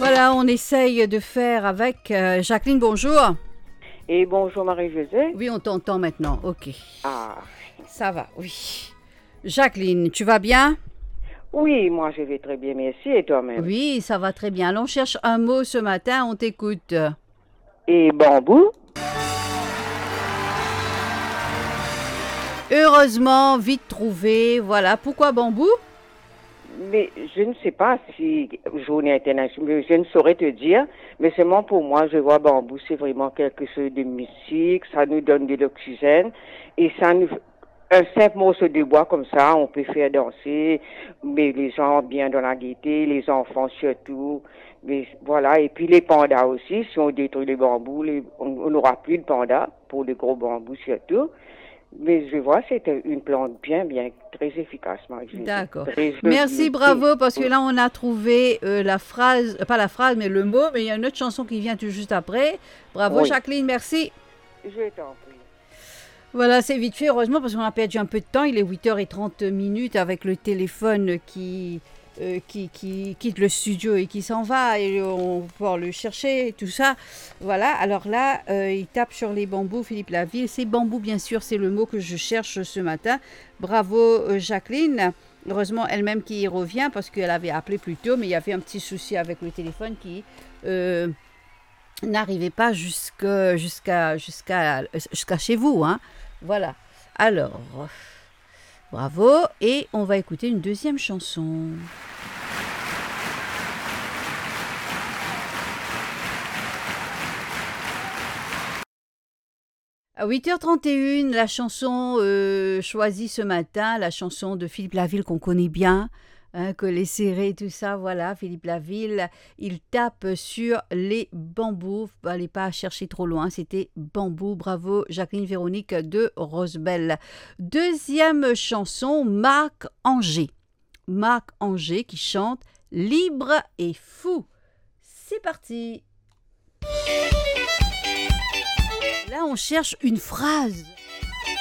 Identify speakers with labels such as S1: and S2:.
S1: Voilà, on essaye de faire avec Jacqueline, bonjour.
S2: Et bonjour Marie-Josée.
S1: Oui, on t'entend maintenant, ok.
S2: Ah,
S1: Ça va, oui. Jacqueline, tu vas bien?
S2: oui, moi je vais très bien, merci. Et toi-même?
S1: Oui, ça va très bien. Alors, on cherche un mot ce matin, on t'écoute.
S2: Et bambou?
S1: Heureusement, vite trouvé, voilà. Pourquoi bambou?
S2: Mais je ne sais pas si journée internationale, je ne saurais te dire, mais seulement pour moi, je vois bambou, c'est vraiment quelque chose de mystique, ça nous donne de l'oxygène et ça nous, un simple morceau de bois comme ça, on peut faire danser, mais les gens bien dans la gaieté, les enfants surtout, mais voilà, et puis les pandas aussi, si on détruit les bambous, on n'aura plus de pandas, pour les gros bambous surtout. Mais je vois, c'est une plante bien, très efficace, Marie-Josée.
S1: D'accord.
S2: Très
S1: Merci,
S2: jolie.
S1: bravo, parce que
S2: Oui.
S1: là, on a trouvé la phrase, pas la phrase, mais le mot, mais il y a une autre chanson qui vient tout juste après. Bravo,
S2: Oui.
S1: Jacqueline, merci.
S2: Je t'en prie.
S1: Voilà, c'est vite fait, heureusement, parce qu'on a perdu un peu de temps. Il est 8h30 avec le téléphone qui quitte le studio et qui s'en va. Et on va pouvoir le chercher, et tout ça. Voilà, alors là, il tape sur les bambous, Philippe Laville. C'est bambou, bien sûr, c'est le mot que je cherche ce matin. Bravo, Jacqueline. Heureusement, elle-même qui y revient, parce qu'elle avait appelé plus tôt, mais il y avait un petit souci avec le téléphone qui n'arrivait pas jusqu'à chez vous, hein. Voilà. Alors, bravo. Et on va écouter une deuxième chanson. À 8h31, la chanson choisie ce matin, la chanson de Philippe Laville qu'on connaît bien, hein, que les serrés, tout ça, voilà, Philippe Laville, il tape sur les bambous. Allez pas chercher trop loin, c'était bambou. Bravo, Jacqueline Véronique de Rosebelle. Deuxième chanson, Marc Anger. Marc Anger qui chante Libre et fou. C'est parti. Là, on cherche une phrase.